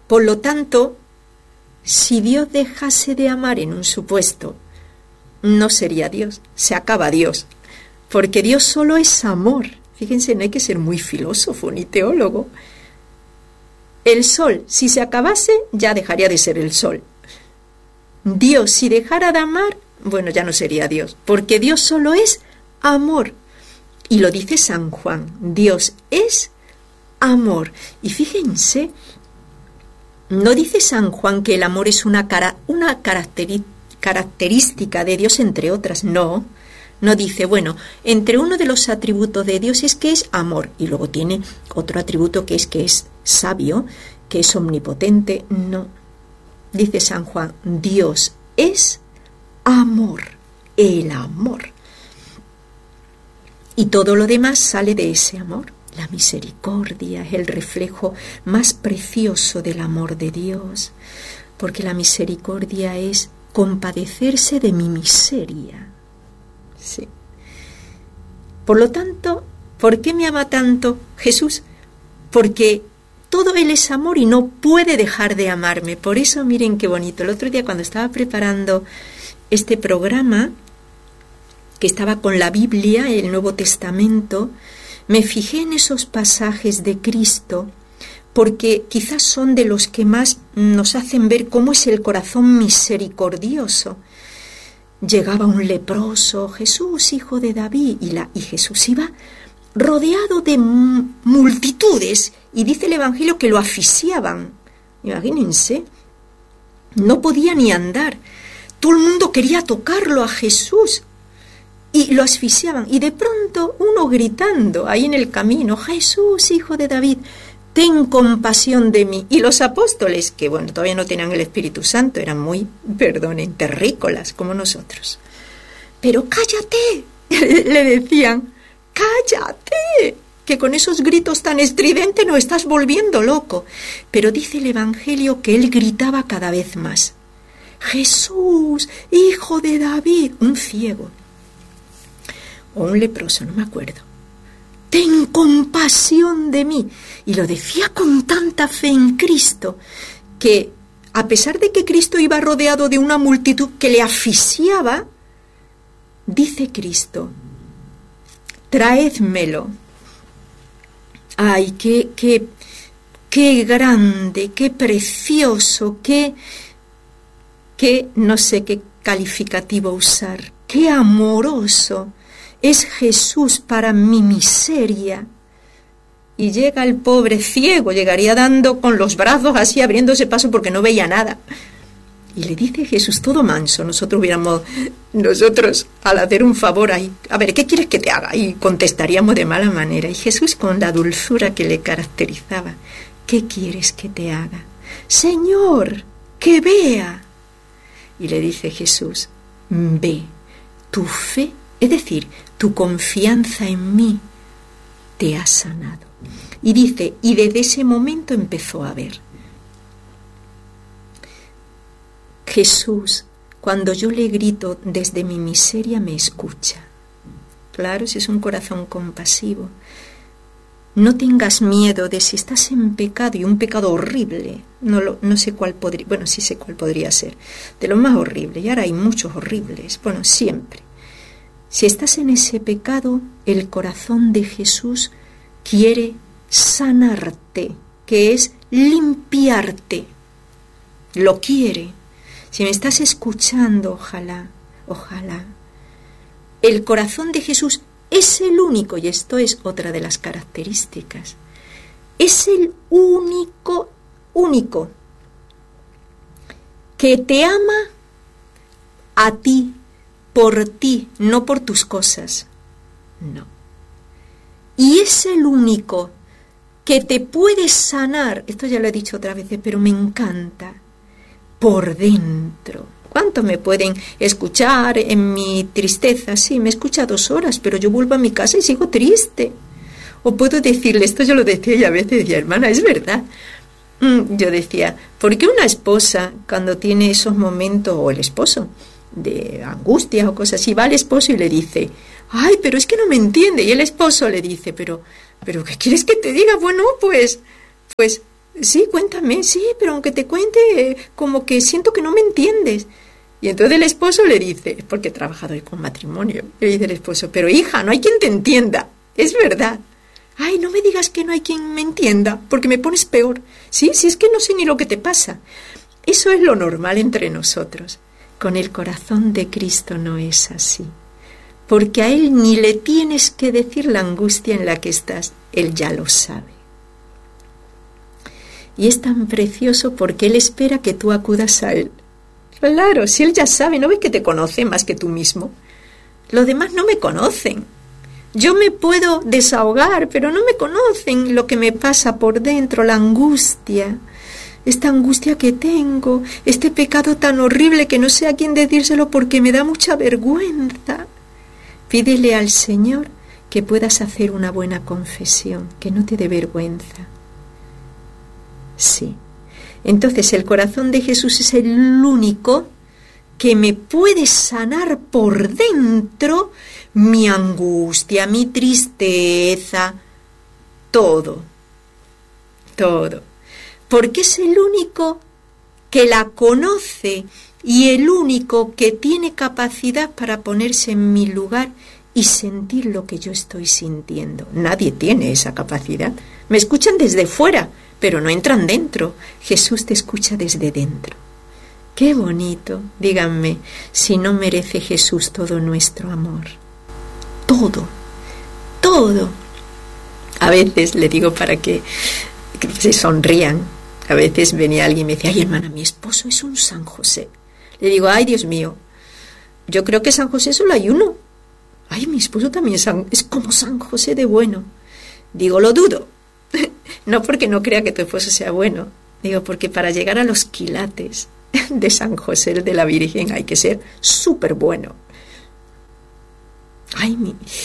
Por lo tanto, si Dios dejase de amar en un supuesto, no sería Dios, se acaba Dios, porque Dios solo es amor. Fíjense, no hay que ser muy filósofo ni teólogo. El sol, si se acabase, ya dejaría de ser el sol. Dios, si dejara de amar, bueno, ya no sería Dios, porque Dios solo es amor. Y lo dice San Juan, Dios es amor. Y fíjense, no dice San Juan que el amor es una característica de Dios entre otras, no. No dice, bueno, entre uno de los atributos de Dios es que es amor, y luego tiene otro atributo que es sabio, que es omnipotente. No. Dice San Juan, Dios es amor, el amor. Y todo lo demás sale de ese amor. La misericordia es el reflejo más precioso del amor de Dios, porque la misericordia es compadecerse de mi miseria. Sí. Por lo tanto, ¿por qué me ama tanto Jesús? Porque todo Él es amor y no puede dejar de amarme. Por eso, miren qué bonito. El otro día, cuando estaba preparando este programa, que estaba con la Biblia, el Nuevo Testamento, me fijé en esos pasajes de Cristo, porque quizás son de los que más nos hacen ver cómo es el corazón misericordioso. Llegaba un leproso, Jesús, hijo de David, y Jesús iba rodeado de multitudes, y dice el Evangelio que lo asfixiaban. Imagínense, no podía ni andar. Todo el mundo quería tocarlo a Jesús, y lo asfixiaban. Y de pronto uno gritando ahí en el camino, Jesús, hijo de David, ten compasión de mí. Y los apóstoles, que bueno, todavía no tenían el Espíritu Santo, eran muy, perdonen, terrícolas como nosotros. Pero cállate, le decían, cállate, que con esos gritos tan estridentes nos estás volviendo loco. Pero dice el Evangelio que él gritaba cada vez más. Jesús, hijo de David, un ciego o un leproso, no me acuerdo. Ten compasión de mí. Y lo decía con tanta fe en Cristo, que a pesar de que Cristo iba rodeado de una multitud que le asfixiaba, dice Cristo, traédmelo. Ay, qué grande, qué precioso, qué no sé qué calificativo usar, qué amoroso es Jesús para mi miseria. Y llega el pobre ciego, llegaría dando con los brazos así, abriéndose paso porque no veía nada. Y le dice Jesús, todo manso, nosotros al hacer un favor ahí, a ver, ¿qué quieres que te haga? Y contestaríamos de mala manera. Y Jesús, con la dulzura que le caracterizaba, ¿qué quieres que te haga? Señor, que vea. Y le dice Jesús, ve, tu fe, es decir, tu confianza en mí te ha sanado. Y dice, y desde ese momento empezó a ver. Jesús, cuando yo le grito desde mi miseria, me escucha. Claro, si es un corazón compasivo. No tengas miedo de si estás en pecado, y un pecado horrible, no sé cuál podría, bueno, sí sé cuál podría ser, de lo más horrible, y ahora hay muchos horribles, bueno, siempre. Si estás en ese pecado, el corazón de Jesús quiere sanarte, que es limpiarte. Lo quiere. Si me estás escuchando, ojalá. El corazón de Jesús es el único, y esto es otra de las características, es el único que te ama a ti, por ti, no por tus cosas. No. Y es el único que te puede sanar, esto ya lo he dicho otras veces, pero me encanta, por dentro. ¿Cuántos me pueden escuchar en mi tristeza? Sí, me escucha 2 horas, pero yo vuelvo a mi casa y sigo triste. O puedo decirle, esto yo lo decía y a veces decía, hermana, es verdad. Yo decía, ¿por qué una esposa cuando tiene esos momentos, o el esposo, de angustia o cosas así, va al esposo y le dice, ay, pero es que no me entiende? Y el esposo le dice, pero ¿qué quieres que te diga? Bueno, pues Sí, cuéntame, sí, pero aunque te cuente, como que siento que no me entiendes. Y entonces el esposo le dice, porque he trabajado hoy con matrimonio, le dice el esposo, pero hija, no hay quien te entienda, es verdad. Ay, no me digas que no hay quien me entienda, porque me pones peor. Sí, sí, es que no sé ni lo que te pasa. Eso es lo normal entre nosotros. Con el corazón de Cristo no es así. Porque a Él ni le tienes que decir la angustia en la que estás, Él ya lo sabe. Y es tan precioso porque Él espera que tú acudas a Él. Claro, si Él ya sabe, ¿no ves que te conoce más que tú mismo? Los demás no me conocen. Yo me puedo desahogar, pero no me conocen lo que me pasa por dentro, la angustia, esta angustia que tengo, este pecado tan horrible que no sé a quién decírselo porque me da mucha vergüenza. Pídele al Señor que puedas hacer una buena confesión, que no te dé vergüenza. Sí. Entonces el corazón de Jesús es el único que me puede sanar por dentro mi angustia, mi tristeza, todo, porque es el único que la conoce y el único que tiene capacidad para ponerse en mi lugar y sentir lo que yo estoy sintiendo. Nadie tiene esa capacidad. Me escuchan desde fuera, pero no entran dentro. Jesús te escucha desde dentro. Qué bonito, díganme, si no merece Jesús todo nuestro amor. Todo. A veces le digo para que se sonrían. A veces venía alguien y me decía, ay hermana, mi esposo es un San José. Le digo, ay Dios mío, yo creo que San José solo hay uno. Ay, mi esposo también es como San José de bueno. Digo, lo dudo. No porque no crea que tu esposo sea bueno. Digo, porque para llegar a los quilates de San José, el de la Virgen, hay que ser súper bueno. Ay,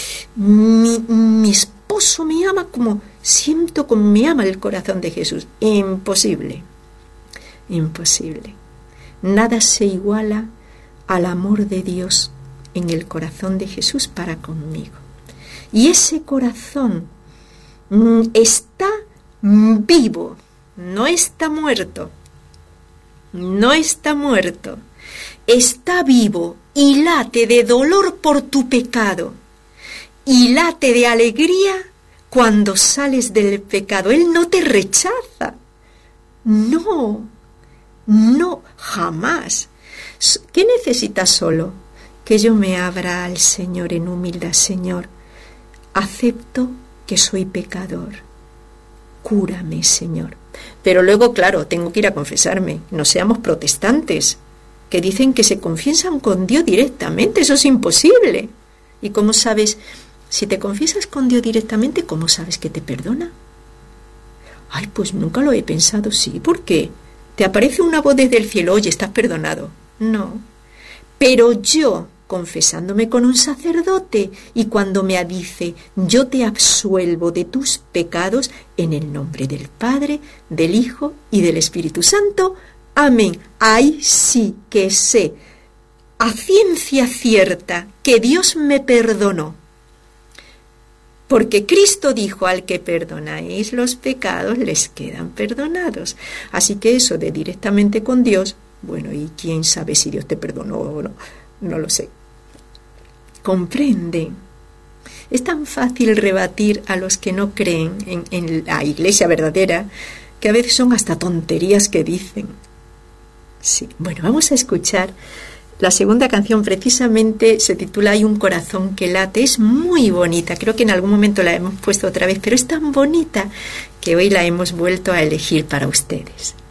mi esposo me ama como siento como me ama el corazón de Jesús. Imposible. Nada se iguala al amor de Dios en el corazón de Jesús para conmigo. Y ese corazón está vivo, no está muerto. Está vivo y late de dolor por tu pecado y late de alegría cuando sales del pecado. Él no te rechaza. No, jamás. ¿Qué necesitas solo? Que yo me abra al Señor en humildad. Señor, acepto que soy pecador. Cúrame, Señor. Pero luego, claro, tengo que ir a confesarme. No seamos protestantes, que dicen que se confiesan con Dios directamente. Eso es imposible. ¿Y cómo sabes? Si te confiesas con Dios directamente, ¿cómo sabes que te perdona? Ay, pues nunca lo he pensado. Sí, ¿por qué? ¿Te aparece una voz desde el cielo? Oye, estás perdonado. No. Pero yo, confesándome con un sacerdote, y cuando me dice, yo te absuelvo de tus pecados en el nombre del Padre, del Hijo y del Espíritu Santo. Amén. Ahí sí que sé, a ciencia cierta, que Dios me perdonó. Porque Cristo dijo, al que perdonáis los pecados, les quedan perdonados. Así que eso de directamente con Dios, bueno, ¿y quién sabe si Dios te perdonó o no? No lo sé. Comprende. Es tan fácil rebatir a los que no creen en la iglesia verdadera, que a veces son hasta tonterías que dicen. Sí, bueno, vamos a escuchar la segunda canción. Precisamente se titula Hay un corazón que late. Es muy bonita, creo que en algún momento la hemos puesto otra vez, pero es tan bonita que hoy la hemos vuelto a elegir para ustedes.